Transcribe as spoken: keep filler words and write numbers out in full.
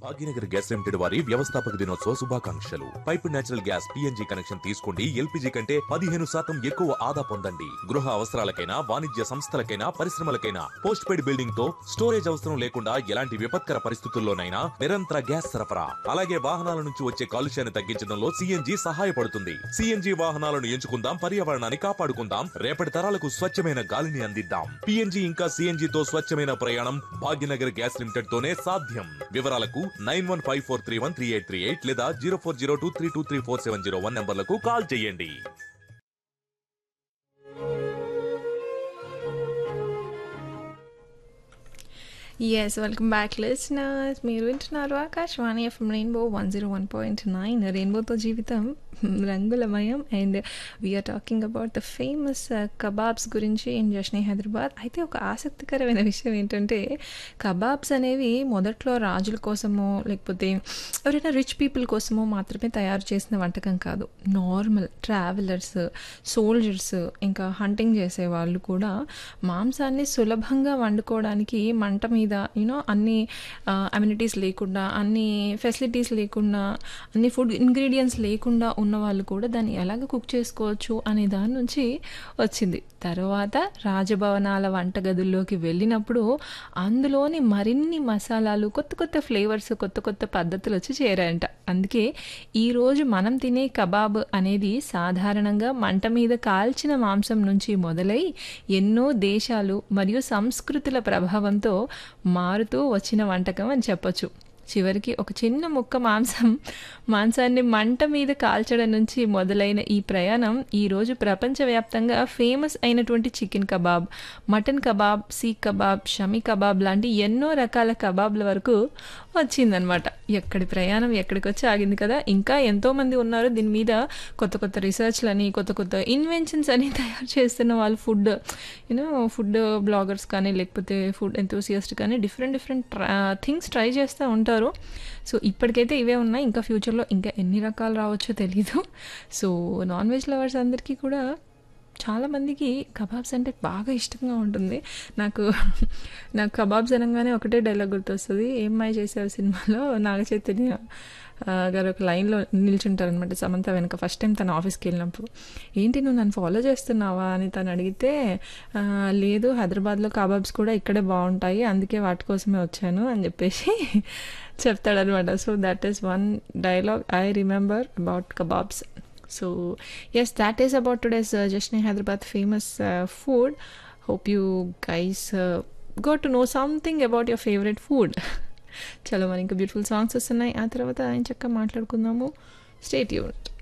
Bhagyanagar gas limited వారి వ్యవస్థాపక దినోత్సవ శుభాకాంక్షలు. Pipe natural gas PNG connection తీసుకోండి. ఎల్పిజి కంటే పదిహేను శాతం ఎక్కువ ఆదా పొందండి. గృహ అవసరాలకైనా వాణిజ్య సంస్థలకైనా పరిశ్రమలకైనా పోస్ట్ పెయిడ్ బిల్డింగ్ తో స్టోరేజ్ అవసరం లేకుండా ఎలాంటి విపత్కర పరిస్థితుల్లోనైనా నిరంతర గ్యాస్ సరఫరా. అలాగే వాహనాల నుంచి వచ్చే కాలుష్యాన్ని తగ్గించడంలో సిఎన్జి సహాయపడుతుంది. సిఎన్జి వాహనాలను ఎంచుకుందాం, పర్యావరణాన్ని కాపాడుకుందాం, రేపటి తరాలకు స్వచ్ఛమైన గాలిని అందిద్దాం. పిఎన్జి ఇంకా సిఎన్జి తో స్వచ్ఛమైన ప్రయాణం భాగ్యనగర్ గ్యాస్ లిమిటెడ్ తోనే సాధ్యం. వివరాలకు nine one five four three one three eight three eight లేదా zero four zero two three two three four seven zero one నంబర్లకు call చేయండి. Yes welcome back listeners. మీరు వింటున్నారు Akashvani FM rainbow one zero one point nine. రెయిన్బోతో జీవితం రంగులమయం. And we are talking about the famous kebabs గురించి in జష్నీ Hyderabad. అయితే ఒక ఆసక్తికరమైన విషయం ఏంటంటే, కబాబ్స్ అనేవి మొదట్లో రాజుల కోసమో లేకపోతే ఎవరైనా రిచ్ పీపుల్ కోసమో మాత్రమే తయారు చేసిన వంటకం కాదు. నార్మల్ ట్రావెలర్స్, సోల్జర్స్, ఇంకా హంటింగ్ చేసే వాళ్ళు కూడా మాంసాన్ని సులభంగా వండుకోవడానికి మంట మీద యూనో అన్ని అమ్యూనిటీస్ లేకుండా, అన్ని ఫెసిలిటీస్ లేకుండా, అన్ని ఫుడ్ ఇంగ్రీడియంట్స్ లేకుండా ఉన్న వాళ్ళు కూడా దాన్ని ఎలాగ కుక్ చేసుకోవచ్చు అనే దాని నుంచి వచ్చింది. తర్వాత రాజభవనాల వంటగదుల్లోకి వెళ్ళినప్పుడు అందులోని మరిన్ని మసాలాలు, కొత్త కొత్త ఫ్లేవర్స్, కొత్త కొత్త పద్ధతులు వచ్చి చేరాయంట. అందుకే ఈరోజు మనం తినే కబాబ్ అనేది సాధారణంగా మంట మీద కాల్చిన మాంసం నుంచి మొదలై ఎన్నో దేశాలు మరియు సంస్కృతుల ప్రభావంతో మారుతూ వచ్చిన వంటకం అని చెప్పొచ్చు. చివరికి ఒక చిన్న ముక్క మాంసం మాంసాన్ని మంట మీద కాల్చడం నుంచి మొదలైన ఈ ప్రయాణం ఈరోజు ప్రపంచవ్యాప్తంగా ఫేమస్ అయినటువంటి chicken kebab, mutton kebab, seek kebab, Shami kebab లాంటి ఎన్నో రకాల కబాబ్ల వరకు వచ్చిందనమాట. ఎక్కడి ప్రయాణం ఎక్కడికి వచ్చి ఆగింది కదా. ఇంకా ఎంతోమంది ఉన్నారు దీని మీద కొత్త కొత్త రీసెర్చ్లని, కొత్త కొత్త ఇన్వెన్షన్స్ అని తయారు చేస్తున్న వాళ్ళు. ఫుడ్ యూనో ఫుడ్ బ్లాగర్స్ కానీ లేకపోతే ఫుడ్ ఎంతూసియస్ట్ కానీ డిఫరెంట్ డిఫరెంట్ థింగ్స్ ట్రై చేస్తూ ఉంటారు. సో ఇప్పటికైతే ఇవే ఉన్నాయి. ఇంకా ఫ్యూచర్లో ఇంకా ఎన్ని రకాలు రావచ్చో తెలీదు. సో నాన్ వెజ్ లవర్స్ అందరికీ కూడా చాలామందికి కబాబ్స్ అంటే బాగా ఇష్టంగా ఉంటుంది. నాకు నాకు కబాబ్స్ అనగానే ఒకటే డైలాగ్ గుర్తొస్తుంది. ఏమ్మాయి చేసావు సినిమాలో నాగ చైతన్య గారు ఒక లైన్లో నిల్చుంటారనమాట సమంత వెనక. ఫస్ట్ టైం తన ఆఫీస్కి వెళ్ళినప్పుడు, ఏంటి నువ్వు నన్ను ఫాలో చేస్తున్నావా అని తను అడిగితే, లేదు హైదరాబాద్లో కబాబ్స్ కూడా ఇక్కడే బాగుంటాయి, అందుకే వాటి కోసమే వచ్చాను అని చెప్పేసి చెప్తాడనమాట. So that is one dialogue I remember about kebabs. So yes, that is about today's uh, Jashni Hyderabad famous uh, food. Hope you guys uh, got to know something about your favorite food. చలో మరి ఇంకా beautiful songs వస్తున్నాయి. ఆ తర్వాత ఆయన చక్కగా మాట్లాడుకుందాము. Stay tuned.